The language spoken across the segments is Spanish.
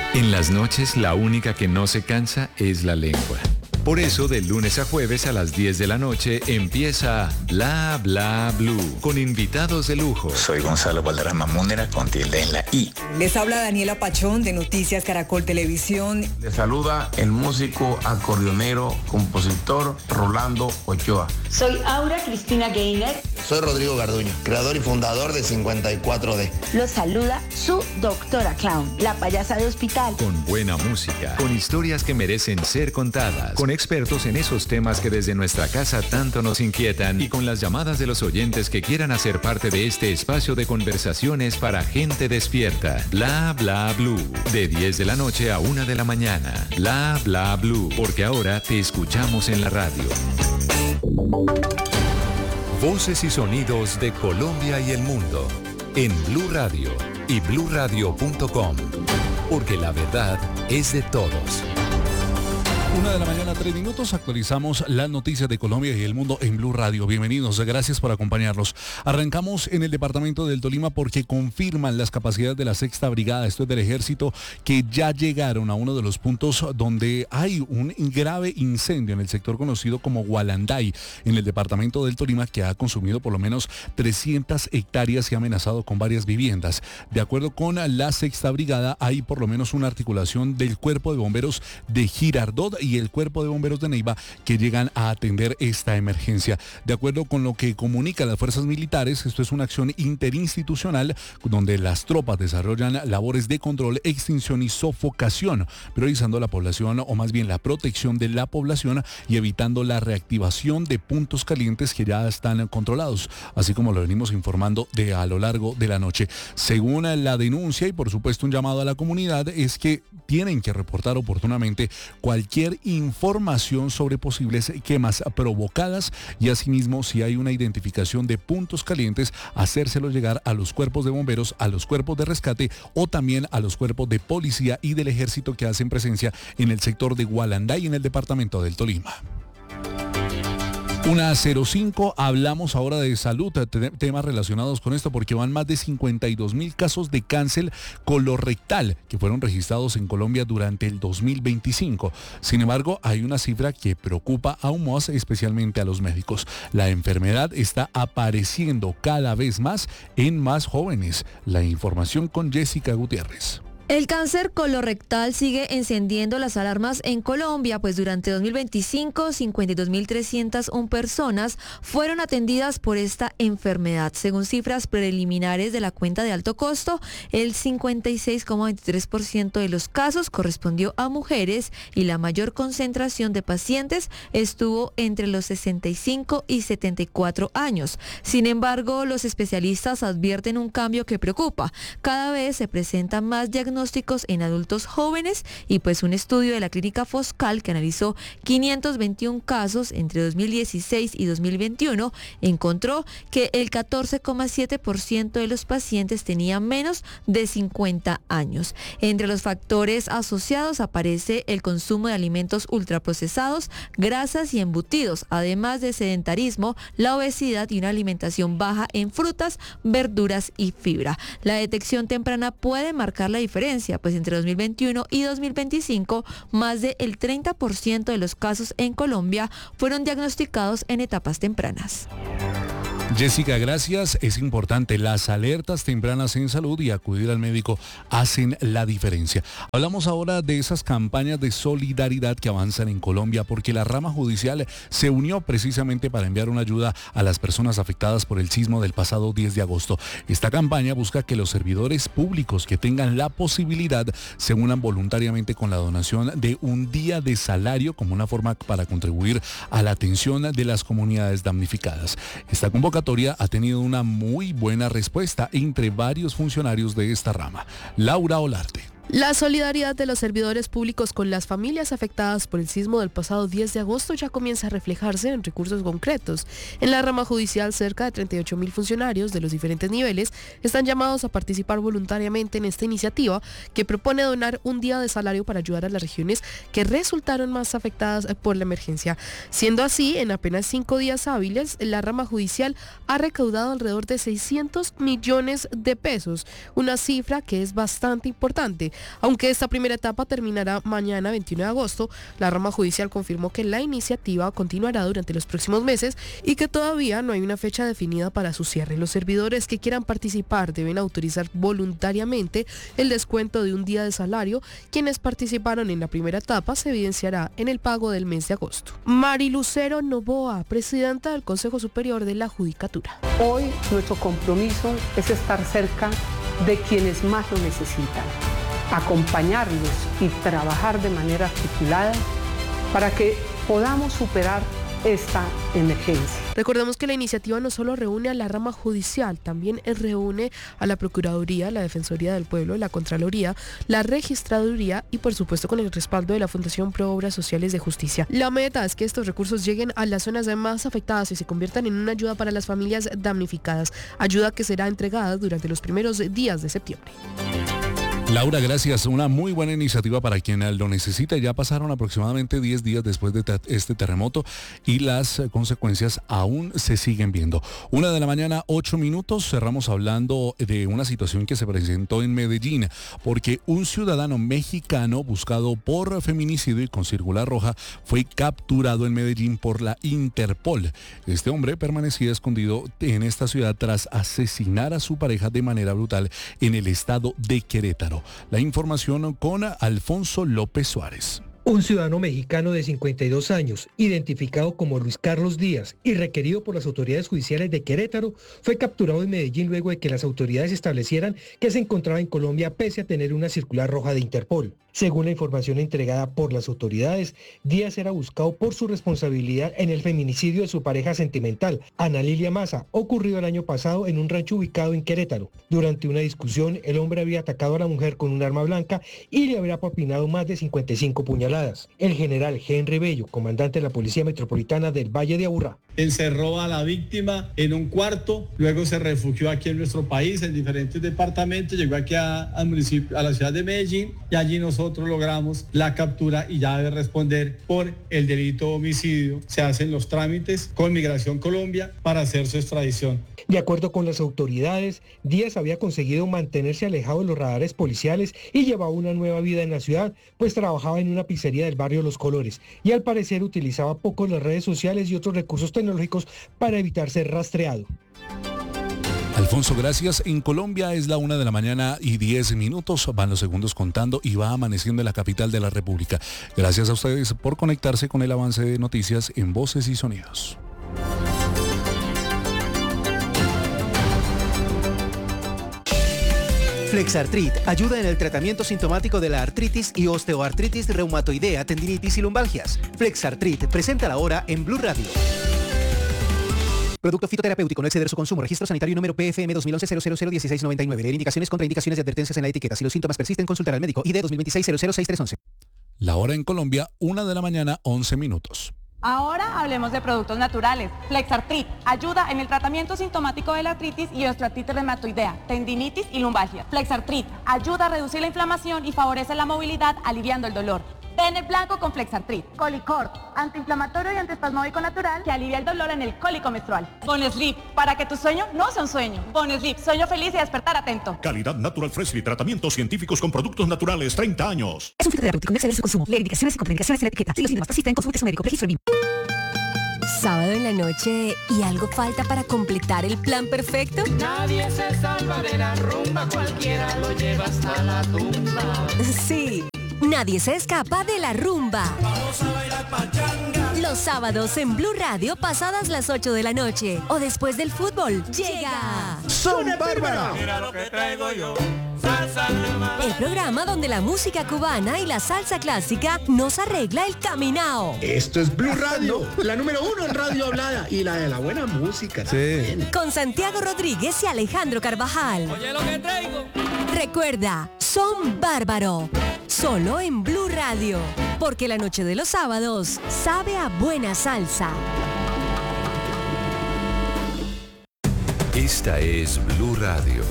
En las noches, la única que no se cansa es la lengua. Por eso, de lunes a jueves a las 10 de la noche empieza Bla Bla Blue, con invitados de lujo. Soy Gonzalo Valderrama Múnera, con tilde en la I. Les habla Daniela Pachón, de Noticias Caracol Televisión. Les saluda el músico, acordeonero, compositor Rolando Ochoa. Soy Aura Cristina Gainer. Soy Rodrigo Garduño, creador y fundador de 54D. Los saluda su doctora Clown, la payasa de hospital. Con buena música, con historias que merecen ser contadas, con expertos en esos temas que desde nuestra casa tanto nos inquietan y con las llamadas de los oyentes que quieran hacer parte de este espacio de conversaciones para gente despierta. Bla Bla Blue, de 10 de la noche a 1 de la mañana. Bla Bla Blue, porque ahora te escuchamos en la radio. Voces y sonidos de Colombia y el mundo en Blue Radio y bluradio.com, porque la verdad es de todos. 1:03 a.m, actualizamos las noticias de Colombia y el mundo en Blue Radio. Bienvenidos, gracias por acompañarnos. Arrancamos en el departamento del Tolima porque confirman las capacidades de la Sexta Brigada, esto es del Ejército, que ya llegaron a uno de los puntos donde hay un grave incendio en el sector conocido como Gualanday, en el departamento del Tolima, que ha consumido por lo menos 300 hectáreas y ha amenazado con varias viviendas. De acuerdo con la Sexta Brigada, hay por lo menos una articulación del Cuerpo de Bomberos de Girardot y el Cuerpo de Bomberos de Neiva que llegan a atender esta emergencia. De acuerdo con lo que comunican las fuerzas militares, esto es una acción interinstitucional donde las tropas desarrollan labores de control, extinción y sofocación, priorizando la población, o más bien la protección de la población, y evitando la reactivación de puntos calientes que ya están controlados, así como lo venimos informando a lo largo de la noche. Según la denuncia y por supuesto un llamado a la comunidad, es que tienen que reportar oportunamente cualquier información sobre posibles quemas provocadas y asimismo, si hay una identificación de puntos calientes, hacérselo llegar a los cuerpos de bomberos, a los cuerpos de rescate o también a los cuerpos de policía y del ejército que hacen presencia en el sector de Gualanday en el departamento del Tolima. 1:05, hablamos ahora de salud, temas relacionados con esto, porque van más de 52.000 casos de cáncer colorectal que fueron registrados en Colombia durante el 2025. Sin embargo, hay una cifra que preocupa aún más, especialmente a los médicos. La enfermedad está apareciendo cada vez más en más jóvenes. La información con Jessica Gutiérrez. El cáncer colorectal sigue encendiendo las alarmas en Colombia, pues durante 2025, 52.301 personas fueron atendidas por esta enfermedad. Según cifras preliminares de la cuenta de alto costo, el 56,23% de los casos correspondió a mujeres y la mayor concentración de pacientes estuvo entre los 65 y 74 años. Sin embargo, los especialistas advierten un cambio que preocupa. Cada vez se presentan más diagnósticos en adultos jóvenes y pues un estudio de la clínica Foscal que analizó 521 casos entre 2016 y 2021 encontró que el 14,7% de los pacientes tenían menos de 50 años. Entre los factores asociados aparece el consumo de alimentos ultraprocesados, grasas y embutidos, además de sedentarismo, la obesidad y una alimentación baja en frutas, verduras y fibra. La detección temprana puede marcar la diferencia, pues entre 2021 y 2025, más del 30% de los casos en Colombia fueron diagnosticados en etapas tempranas. Jessica, gracias. Es importante, las alertas tempranas en salud y acudir al médico hacen la diferencia. Hablamos ahora de esas campañas de solidaridad que avanzan en Colombia, porque la rama judicial se unió precisamente para enviar una ayuda a las personas afectadas por el sismo del pasado 10 de agosto. Esta campaña busca que los servidores públicos que tengan la posibilidad se unan voluntariamente con la donación de un día de salario como una forma para contribuir a la atención de las comunidades damnificadas. Esta convocatoria ha tenido una muy buena respuesta entre varios funcionarios de esta rama. Laura Olarte. La solidaridad de los servidores públicos con las familias afectadas por el sismo del pasado 10 de agosto ya comienza a reflejarse en recursos concretos. En la rama judicial, cerca de 38.000 funcionarios de los diferentes niveles están llamados a participar voluntariamente en esta iniciativa que propone donar un día de salario para ayudar a las regiones que resultaron más afectadas por la emergencia. Siendo así, en apenas 5 días hábiles, la rama judicial ha recaudado alrededor de 600 millones de pesos, una cifra que es bastante importante. Aunque esta primera etapa terminará mañana 21 de agosto, la rama judicial confirmó que la iniciativa continuará durante los próximos meses y que todavía no hay una fecha definida para su cierre. Los servidores que quieran participar deben autorizar voluntariamente el descuento de un día de salario. Quienes participaron en la primera etapa se evidenciará en el pago del mes de agosto. Mari Lucero Novoa, presidenta del Consejo Superior de la Judicatura. Hoy nuestro compromiso es estar cerca de quienes más lo necesitan, acompañarlos y trabajar de manera articulada para que podamos superar esta emergencia. Recordemos que la iniciativa no solo reúne a la rama judicial, también reúne a la Procuraduría, la Defensoría del Pueblo, la Contraloría, la Registraduría y por supuesto con el respaldo de la Fundación Pro Obras Sociales de Justicia. La meta es que estos recursos lleguen a las zonas más afectadas y se conviertan en una ayuda para las familias damnificadas, ayuda que será entregada durante los primeros días de septiembre. Laura, gracias. Una muy buena iniciativa para quien lo necesita. Ya pasaron aproximadamente 10 días después de este terremoto y las consecuencias aún se siguen viendo. 1:08 a.m. Cerramos hablando de una situación que se presentó en Medellín, porque un ciudadano mexicano buscado por feminicidio y con circular roja fue capturado en Medellín por la Interpol. Este hombre permanecía escondido en esta ciudad tras asesinar a su pareja de manera brutal en el estado de Querétaro. La información con Alfonso López Suárez. Un ciudadano mexicano de 52 años, identificado como Luis Carlos Díaz y requerido por las autoridades judiciales de Querétaro, fue capturado en Medellín luego de que las autoridades establecieran que se encontraba en Colombia pese a tener una circular roja de Interpol. Según la información entregada por las autoridades, Díaz era buscado por su responsabilidad en el feminicidio de su pareja sentimental, Ana Lilia Maza, ocurrido el año pasado en un rancho ubicado en Querétaro. Durante una discusión, el hombre había atacado a la mujer con un arma blanca y le habría propinado más de 55 puñaladas. El general Henry Bello, comandante de la Policía Metropolitana del Valle de Aburrá. Encerró a la víctima en un cuarto, luego se refugió aquí en nuestro país, en diferentes departamentos, llegó aquí al municipio, a la ciudad de Medellín, y allí nosotros logramos la captura y ya debe responder por el delito de homicidio. Se hacen los trámites con Migración Colombia para hacer su extradición. De acuerdo con las autoridades, Díaz había conseguido mantenerse alejado de los radares policiales y llevaba una nueva vida en la ciudad, pues trabajaba en una pizzería del barrio Los Colores y al parecer utilizaba poco las redes sociales y otros recursos tecnológicos para evitar ser rastreado. Alfonso, gracias. En Colombia es la 1:10 a.m. Van los segundos contando y va amaneciendo en la capital de la República. Gracias a ustedes por conectarse con el avance de noticias en Voces y Sonidos. Flexartrit ayuda en el tratamiento sintomático de la artritis y osteoartritis reumatoidea, tendinitis y lumbalgias. Flexartrit presenta la hora en Blue Radio. Producto fitoterapéutico, no exceder su consumo. Registro sanitario número PFM 2011-001699. Leer indicaciones, contraindicaciones y advertencias en la etiqueta. Si los síntomas persisten, consultar al médico. ID 2026-006311. La hora en Colombia, 1:11 a.m. Ahora hablemos de productos naturales. Flexartrit ayuda en el tratamiento sintomático de la artritis y osteoartritis reumatoidea, tendinitis y lumbalgia. Flexartrit ayuda a reducir la inflamación y favorece la movilidad, aliviando el dolor. Ven el blanco con Flexartrit. Colicort, antiinflamatorio y antiespasmódico natural que alivia el dolor en el cólico menstrual. Bonesleep, para que tu sueño no sea un sueño. Bonesleep, sueño feliz y despertar atento. Calidad Natural Freshly, tratamientos científicos con productos naturales, 30 años. Es un fitoterapéutico, no exceder su consumo. Leer indicaciones y contraindicaciones en la etiqueta. Si los síntomas persisten, consulte a su médico. Registro BIM. Sábado en la noche y algo falta para completar el plan perfecto. Nadie se salva de la rumba, cualquiera lo lleva hasta la tumba. Sí, nadie se escapa de la rumba. Vamos a bailar pachanga. Los sábados en Blue Radio, pasadas las 8 de la noche o después del fútbol, llega Son Bárbara. Mira lo que traigo yo. El programa donde la música cubana y la salsa clásica nos arregla el caminao. Esto es Blue Radio, la número 1 en radio hablada y la de la buena música. Sí. Con Santiago Rodríguez y Alejandro Carvajal. Oye lo que traigo. Recuerda, Son Bárbaro. Solo en Blue Radio. Porque la noche de los sábados sabe a buena salsa. Esta es Blue Radio.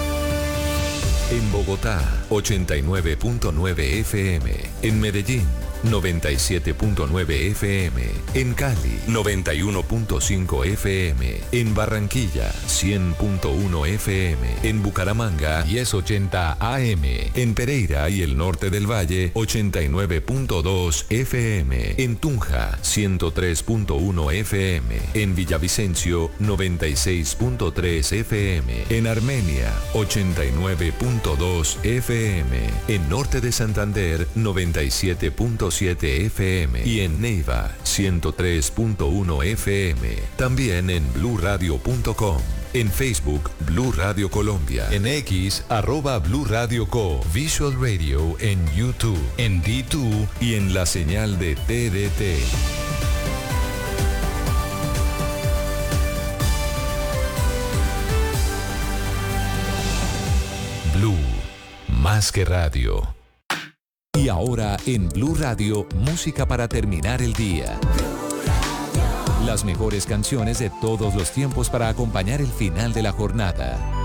En Bogotá, 89.9 FM. En Medellín, 97.9 FM. En Cali, 91.5 FM. En Barranquilla, 100.1 FM. En Bucaramanga, 1080 AM. En Pereira y el norte del Valle, 89.2 FM. En Tunja, 103.1 FM. En Villavicencio, 96.3 FM. En Armenia, 89.2 FM. En norte de Santander, 97.7 FM. Y en Neiva, 103.1 FM. También en bluradio.com. En Facebook, Blue Radio Colombia. En X, @Blue Radio Co. Visual Radio en YouTube. En D2 y en la señal de TDT. Blue, más que radio. Y ahora en Blue Radio, música para terminar el día. Las mejores canciones de todos los tiempos para acompañar el final de la jornada.